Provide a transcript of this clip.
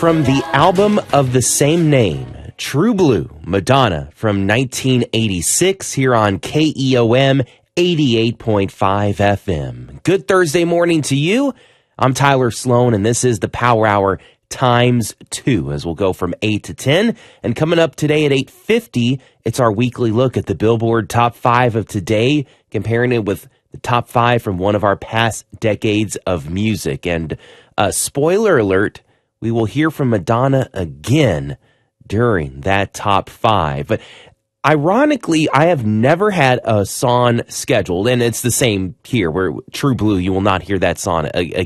From the album of the same name, True Blue, Madonna from 1986 here on KEOM 88.5 FM. Good Thursday morning to you. I'm Tyler Sloan, and this is the Power Hour times 2 as we'll go from 8 to 10. And coming up today at 8:50, it's our weekly look at the Billboard Top 5 of today, comparing it with the top 5 from one of our past decades of music. And spoiler alert, we will hear from Madonna again during that top 5. But ironically, I have never had a song scheduled, and it's the same here, where True Blue, you will not hear that song again.